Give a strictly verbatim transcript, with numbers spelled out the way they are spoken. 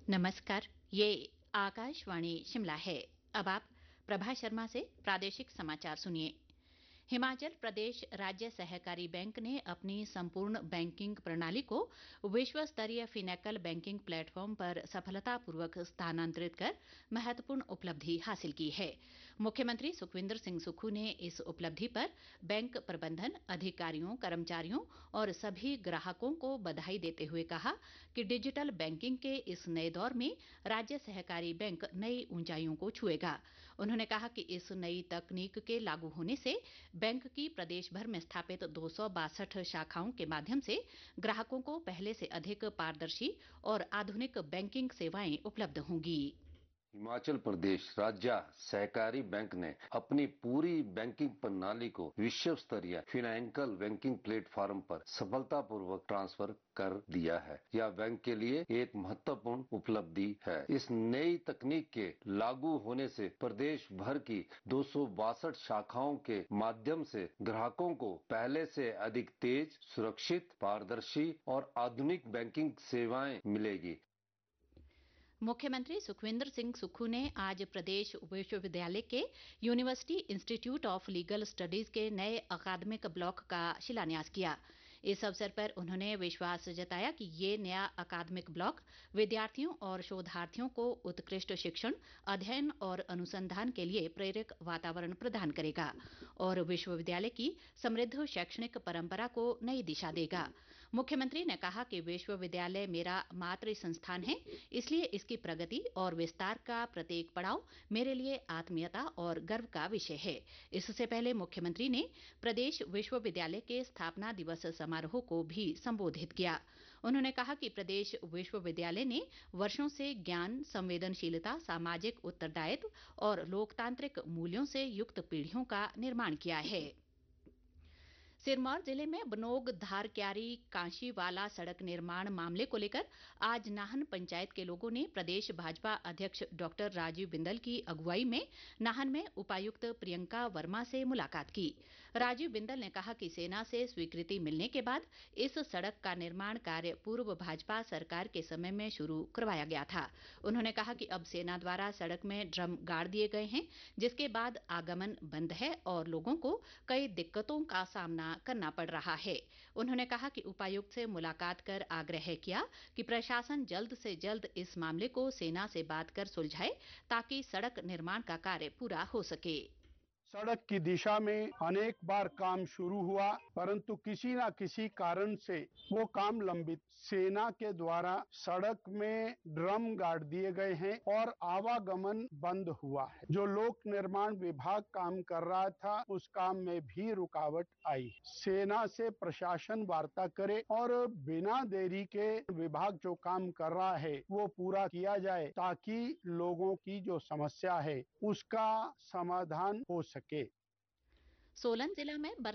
नमस्कार। ये आकाशवाणी शिमला है। अब आप प्रभा शर्मा से प्रादेशिक समाचार सुनिए। हिमाचल प्रदेश राज्य सहकारी बैंक ने अपनी संपूर्ण बैंकिंग प्रणाली को विश्व स्तरीय फिनेकल बैंकिंग प्लेटफॉर्म पर सफलतापूर्वक स्थानांतरित कर महत्वपूर्ण उपलब्धि हासिल की है। मुख्यमंत्री सुखविंदर सिंह सुक्खू ने इस उपलब्धि पर बैंक प्रबंधन अधिकारियों, कर्मचारियों और सभी ग्राहकों को बधाई देते हुए कहा कि डिजिटल बैंकिंग के इस नए दौर में राज्य सहकारी बैंक नई ऊंचाइयों को छुएगा। उन्होंने कहा कि इस नई तकनीक के लागू होने से बैंक की प्रदेश भर में स्थापित दो सौ बासठ शाखाओं के माध्यम से ग्राहकों को पहले से अधिक पारदर्शी और आधुनिक बैंकिंग सेवाएं उपलब्ध होंगी। हिमाचल प्रदेश राज्य सहकारी बैंक ने अपनी पूरी बैंकिंग प्रणाली को विश्व स्तरीय फिनेंकल बैंकिंग प्लेटफॉर्म पर सफलतापूर्वक ट्रांसफर कर दिया है। यह बैंक के लिए एक महत्वपूर्ण उपलब्धि है। इस नई तकनीक के लागू होने से प्रदेश भर की दो सौ बासठ शाखाओं के माध्यम से ग्राहकों को पहले से अधिक तेज, सुरक्षित, पारदर्शी और आधुनिक बैंकिंग सेवाएं मिलेगी। मुख्यमंत्री सुखविंदर सिंह सुक्खू ने आज प्रदेश विश्वविद्यालय के university institute of legal studies के नए अकादमिक ब्लॉक का शिलान्यास किया। इस अवसर पर उन्होंने विश्वास जताया कि ये नया अकादमिक ब्लॉक विद्यार्थियों और शोधार्थियों को उत्कृष्ट शिक्षण, अध्ययन और अनुसंधान के लिए प्रेरक वातावरण प्रदान करेगा और विश्वविद्यालय की समृद्ध शैक्षणिक परंपरा को नई दिशा देगा। मुख्यमंत्री ने कहा कि विश्वविद्यालय मेरा मातृ संस्थान है, इसलिए इसकी प्रगति और विस्तार का प्रत्येक पड़ाव मेरे लिए आत्मीयता और गर्व का विषय है। इससे पहले मुख्यमंत्री ने प्रदेश विश्वविद्यालय के स्थापना दिवस समारोह को भी संबोधित किया। उन्होंने कहा कि प्रदेश विश्वविद्यालय ने वर्षों से ज्ञान, संवेदनशीलता, सामाजिक उत्तरदायित्व और लोकतांत्रिक मूल्यों से युक्त पीढ़ियों का निर्माण किया है। सिरमौर जिले में बनोग धारक्यारी कांशीवाला सड़क निर्माण मामले को लेकर आज नाहन पंचायत के लोगों ने प्रदेश भाजपा अध्यक्ष डॉक्टर राजीव बिंदल की अगुवाई में नाहन में उपायुक्त प्रियंका वर्मा से मुलाकात की। राजीव बिंदल ने कहा कि सेना से स्वीकृति मिलने के बाद इस सड़क का निर्माण कार्य पूर्व भाजपा सरकार के समय में शुरू करवाया गया था। उन्होंने कहा कि अब सेना द्वारा सड़क में ड्रम गाड़ दिए गए हैं, जिसके बाद आगमन बंद है और लोगों को कई दिक्कतों का सामना करना पड़ रहा है। उन्होंने कहा कि उपायुक्त से मुलाकात कर आग्रह किया कि प्रशासन जल्द से जल्द इस मामले को सेना से बात कर सुलझाए ताकि सड़क निर्माण का कार्य पूरा हो सके। सड़क की दिशा में अनेक बार काम शुरू हुआ, परंतु किसी न किसी कारण से वो काम लंबित। सेना के द्वारा सड़क में ड्रम गाड़ दिए गए हैं और आवागमन बंद हुआ है। जो लोक निर्माण विभाग काम कर रहा था, उस काम में भी रुकावट आई। सेना से प्रशासन वार्ता करे और बिना देरी के विभाग जो काम कर रहा है वो पूरा किया जाए ताकि लोगों की जो समस्या है उसका समाधान हो सके। सोलन जिला में